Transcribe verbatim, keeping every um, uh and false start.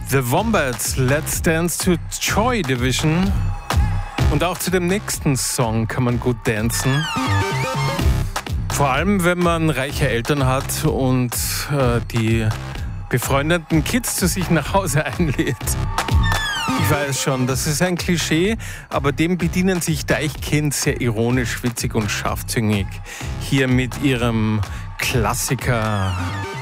The Wombats, Let's Dance to Joy Division. Und auch zu dem nächsten Song kann man gut dancen. Vor allem, wenn man reiche Eltern hat und äh, die befreundeten Kids zu sich nach Hause einlädt. Ich weiß schon, das ist ein Klischee, aber dem bedienen sich Deichkind sehr ironisch, witzig und scharfzüngig hier mit ihrem Klassiker